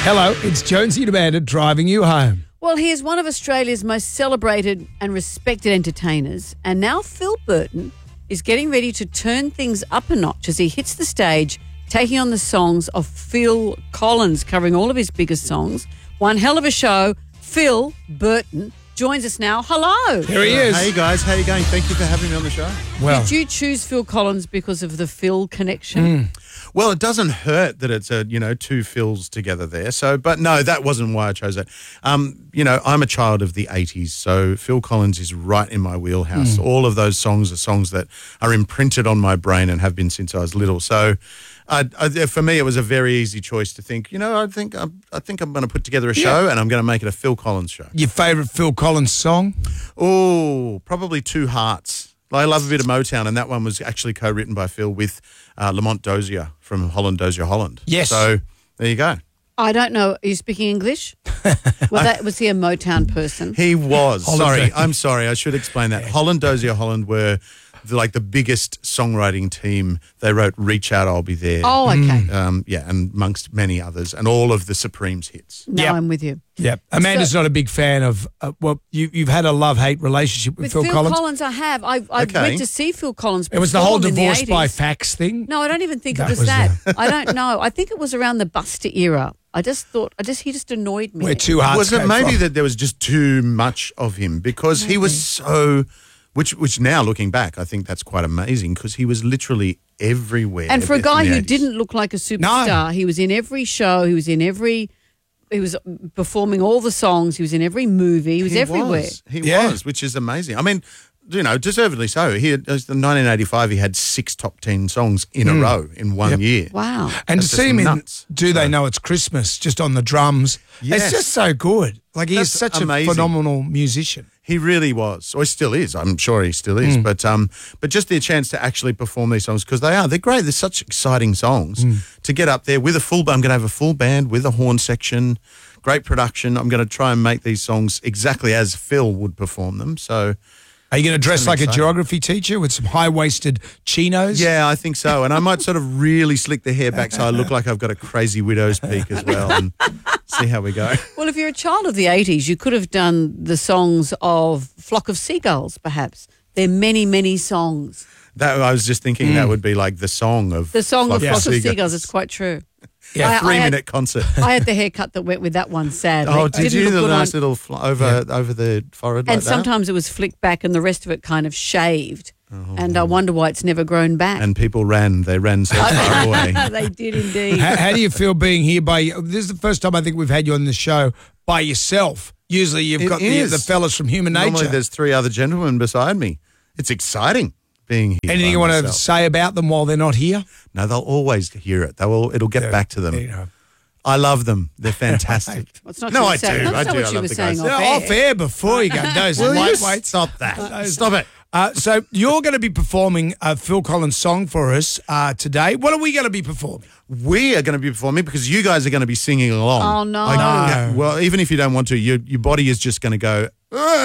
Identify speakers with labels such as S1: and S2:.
S1: Hello, it's Jonesy the Bandit driving you home.
S2: Well, he is one of Australia's most celebrated and respected entertainers, and now Phil Burton is getting ready to turn things up a notch as he hits the stage, taking on the songs of Phil Collins, covering all of his biggest songs. One hell of a show. Phil Burton joins us now. Hello.
S1: Here he is.
S3: Hey guys, how you going? Thank you for having me on the show.
S1: Well,
S2: Did you choose Phil Collins because of the Phil connection?
S3: Well, it doesn't hurt that it's two Phils together there. So, but no, that wasn't why I chose it. I'm a child of the 80s, so Phil Collins is right in my wheelhouse. All of those songs are songs that are imprinted on my brain and have been since I was little. So, for me, it was a very easy choice to think, I think I'm going to put together a show and I'm going to make it a Phil Collins show.
S1: your favourite Phil Collins song?
S3: Oh, probably Two Hearts. I love a bit of Motown, and that one was actually co-written by Phil with Lamont Dozier from Holland Dozier Holland.
S1: Yes.
S3: So there you go.
S2: I don't know. Are you speaking English? Was he a Motown person?
S3: He was.
S1: Sorry.
S3: I'm sorry. I should explain that. Holland Dozier Holland were the biggest songwriting team. They wrote "Reach Out, I'll Be There."
S2: Oh, okay.
S3: And amongst many others, and all of the Supremes hits.
S2: Now
S1: Yep.
S2: I'm with you.
S1: Yep. Amanda's not a big fan of, you've had a love-hate relationship with
S2: With
S1: Phil Collins.
S2: I have. I
S3: Okay.
S2: went to see Phil Collins.
S1: It was the whole
S2: perform in
S1: divorce by
S2: 80s.
S1: fax thing.
S2: No, I don't even think
S1: That
S2: it was
S1: was
S2: that. I don't know. I think it was around the Buster era. I just thought, he just annoyed me.
S1: Where Two Hearts
S3: Was it
S1: came
S3: maybe
S1: from.
S3: that there was just too much of him because he was so. Which now looking back, I think that's quite amazing because he was literally everywhere.
S2: And for a guy
S3: in the
S2: who
S3: 80s.
S2: didn't look like a superstar, he was in every show. He was performing all the songs. He was in every movie. He was everywhere.
S3: He
S1: Yeah.
S3: was, which is amazing. I mean, deservedly so. He had, in 1985, he had 6 top 10 songs in a row in one year.
S2: Wow.
S1: And
S3: That's
S1: to see
S3: just
S1: him in
S3: nuts.
S1: Do They Know It's Christmas, just on the drums,
S3: Yes.
S1: it's just so good. Like, he's
S3: That's
S1: such
S3: amazing.
S1: a phenomenal musician.
S3: He really was, or he still is. I'm sure he still is. But just the chance to actually perform these songs because they're great. They're such exciting songs to get up there with a full. I'm going to have a full band with a horn section, great production. I'm going to try and make these songs exactly as Phil would perform them. So.
S1: Are you going to dress like a
S3: exciting.
S1: geography teacher with some high-waisted chinos?
S3: Yeah, I think so. And I might sort of really slick the hair back so I look like I've got a crazy widow's peak as well and see how we go.
S2: Well, if you're a child of the 80s, you could have done the songs of Flock of Seagulls, perhaps. There are many, many songs.
S3: I was just thinking that would be like the song of
S2: The song of
S3: Flock
S2: Flock of Seagulls is quite true.
S1: Yeah,
S2: I-
S3: 3-minute concert.
S2: I had the haircut that went with that one, sadly.
S3: Oh,
S2: It
S3: did
S2: didn't
S3: you?
S2: look
S3: The
S2: good
S3: nice
S2: on-
S3: little over the forehead
S2: And
S3: like that?
S2: sometimes it was flicked back and the rest of it kind of shaved. And I wonder why it's never grown back.
S3: And people ran. They ran so far away.
S2: They did indeed.
S1: How do you feel being here this is the first time I think we've had you on the show by yourself. Usually you've
S3: It
S1: got
S3: is.
S1: the fellas from Human
S3: Normally
S1: Nature.
S3: there's 3 other gentlemen beside me. It's exciting being here.
S1: Anything
S3: by
S1: you want to
S3: myself.
S1: say about them while they're not here?
S3: No, they'll always hear it. It'll get back to them.
S1: You know.
S3: I love them. They're fantastic.
S2: That's not
S3: No,
S2: what
S3: I
S2: you said.
S3: do.
S2: That's
S3: I
S2: not
S3: do.
S2: what
S3: I
S2: you
S3: love
S2: were
S3: the
S2: saying
S3: guys.
S2: off
S1: No,
S2: air.
S1: off air before you go. Those
S3: Will you
S1: lightweights.
S3: stop that? Stop it.
S1: So you're going to be performing a Phil Collins song for us today. What are we going to be performing?
S3: We are going to be performing because you guys are going to be singing along.
S2: Oh, no.
S1: No.
S3: Well, even if you don't want to, your body is just going to go, "Ugh."